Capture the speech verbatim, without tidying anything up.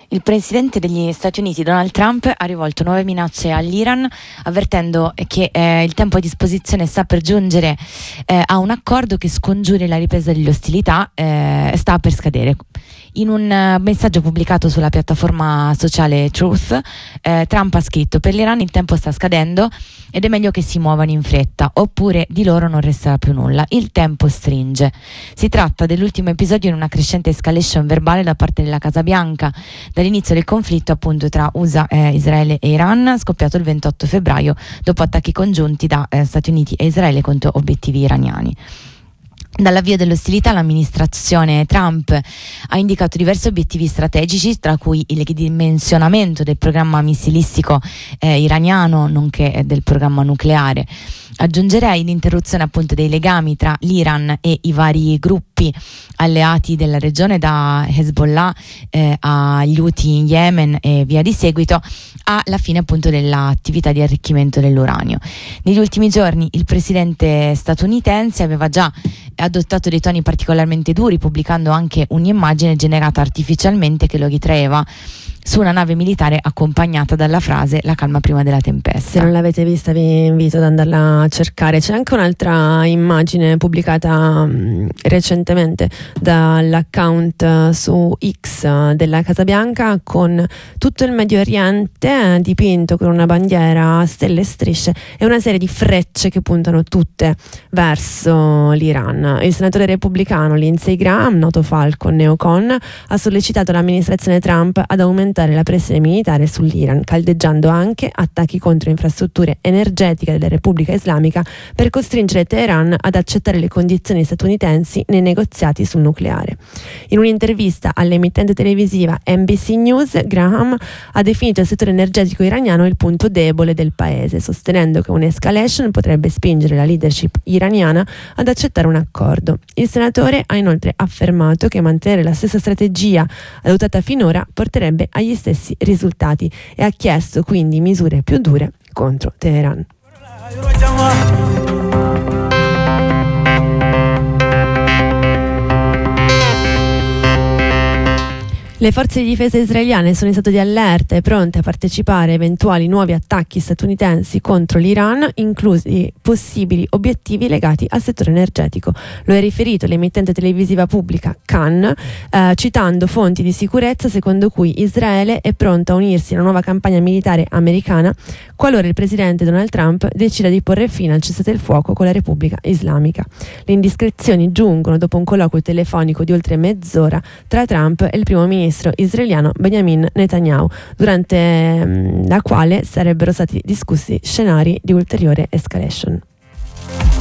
Il presidente degli Stati Uniti Donald Trump ha rivolto nuove minacce all'Iran, avvertendo che eh, il tempo a disposizione sta per giungere eh, a un accordo che scongiuri la ripresa delle ostilità, eh, sta per scadere. In un uh, messaggio pubblicato sulla piattaforma sociale Truth, eh, Trump ha scritto: per l'Iran il tempo sta scadendo ed è meglio che si muovano in fretta, oppure di loro non resterà più nulla. Il tempo stringe. Si tratta dell'ultimo episodio in una crescente escalation verbale da parte della Casa Bianca dall'inizio del conflitto appunto tra U S A, eh, Israele e Iran, scoppiato il ventotto febbraio dopo attacchi congiunti da eh, Stati Uniti e Israele contro obiettivi iraniani. Dall'avvio dell'ostilità l'amministrazione Trump ha indicato diversi obiettivi strategici, tra cui il ridimensionamento del programma missilistico eh, iraniano nonché del programma nucleare. Aggiungerei l'interruzione appunto dei legami tra l'Iran e i vari gruppi alleati della regione, da Hezbollah eh, agli Houthi in Yemen e via di seguito, alla fine appunto dell'attività di arricchimento dell'uranio. Negli ultimi giorni il presidente statunitense aveva già adottato dei toni particolarmente duri, pubblicando anche un'immagine generata artificialmente che lo ritraeva su una nave militare accompagnata dalla frase "la calma prima della tempesta". Se non l'avete vista vi invito ad andarla a cercare. C'è anche un'altra immagine pubblicata mh, recentemente dall'account uh, su X uh, della Casa Bianca, con tutto il Medio Oriente eh, dipinto con una bandiera a stelle e strisce e una serie di frecce che puntano tutte verso l'Iran. Il senatore repubblicano Lindsey Graham, noto Falcon neocon, ha sollecitato l'amministrazione Trump ad aumentare la pressione militare sull'Iran, caldeggiando anche attacchi contro infrastrutture energetiche della Repubblica Islamica per costringere Teheran ad accettare le condizioni statunitensi nei negoziati sul nucleare. In un'intervista all'emittente televisiva N B C News, Graham ha definito il settore energetico iraniano il punto debole del paese, sostenendo che un'escalation potrebbe spingere la leadership iraniana ad accettare un accordo. Il senatore ha inoltre affermato che mantenere la stessa strategia adottata finora porterebbe agli stessi risultati e ha chiesto quindi misure più dure contro Teheran. Le forze di difesa israeliane sono in stato di allerta e pronte a partecipare a eventuali nuovi attacchi statunitensi contro l'Iran, inclusi possibili obiettivi legati al settore energetico. Lo è riferito l'emittente televisiva pubblica Kan, eh, citando fonti di sicurezza secondo cui Israele è pronta a unirsi a una nuova campagna militare americana qualora il presidente Donald Trump decida di porre fine al cessate il fuoco con la Repubblica Islamica. Le indiscrezioni giungono dopo un colloquio telefonico di oltre mezz'ora tra Trump e il primo ministro israeliano Benjamin Netanyahu, durante mh, la quale sarebbero stati discussi scenari di ulteriore escalation.